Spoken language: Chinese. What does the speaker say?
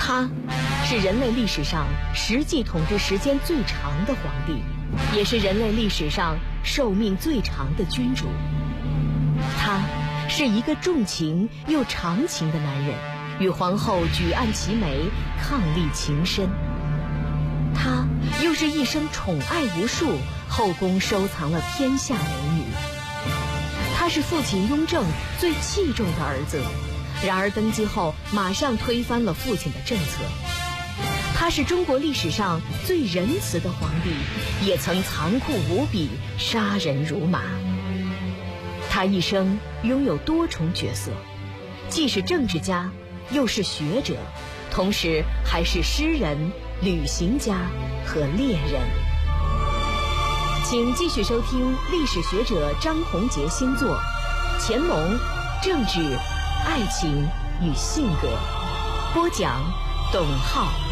他是人类历史上实际统治时间最长的皇帝，也是人类历史上寿命最长的君主。他是一个重情又长情的男人，与皇后举案齐眉，伉俪情深。他又是一生宠爱无数，后宫收藏了天下美女。他是父亲雍正最器重的儿子，然而登基后马上推翻了父亲的政策。他是中国历史上最仁慈的皇帝，也曾残酷无比，杀人如麻。他一生拥有多重角色，既是政治家，又是学者，同时还是诗人、旅行家和猎人。请继续收听历史学者张宏杰新作《乾隆、政治、爱情与性格》，播讲董浩。